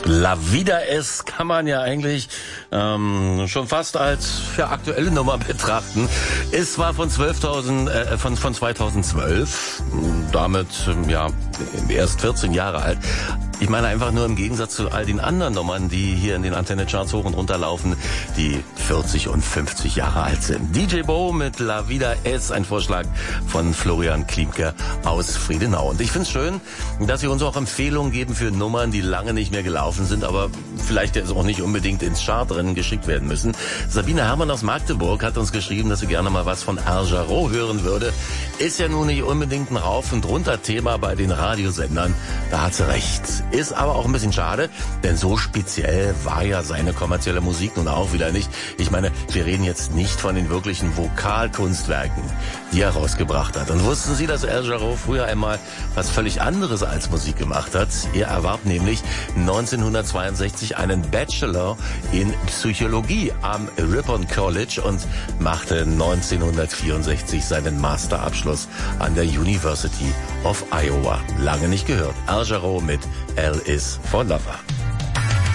La Vida Es kann man ja eigentlich schon fast als aktuelle Nummer betrachten. Ist zwar von 2012, damit erst 14 Jahre alt. Ich meine einfach nur im Gegensatz zu all den anderen Nummern, die hier in den Antenne-Charts hoch und runter laufen, die 40 und 50 Jahre alt sind. DJ Bo mit La Vida Es, ein Vorschlag von Florian Klimke aus Friedenau. Und ich finde es schön, dass Sie uns auch Empfehlungen geben für Nummern, die lange nicht mehr gelaufen sind, aber vielleicht jetzt auch nicht unbedingt ins Chartrennen geschickt werden müssen. Sabine Herrmann aus Magdeburg hat uns geschrieben, dass sie gerne mal was von Al Jarreau hören würde. Ist ja nun nicht unbedingt ein Rauf- und Runter-Thema bei den Radiosendern. Da hat sie recht. Ist aber auch ein bisschen schade, denn so speziell war ja seine kommerzielle Musik nun auch wieder nicht. Ich meine, wir reden jetzt nicht von den wirklichen Vokalkunstwerken, die er rausgebracht hat. Und wussten Sie, dass Al Jarreau früher einmal was völlig anderes als Musik gemacht hat? Er erwarb nämlich 1962 einen Bachelor in Psychologie am Ripon College und machte 1964 seinen Masterabschluss an der University of Iowa. Lange nicht gehört. Al Jarreau mit L is for Lover.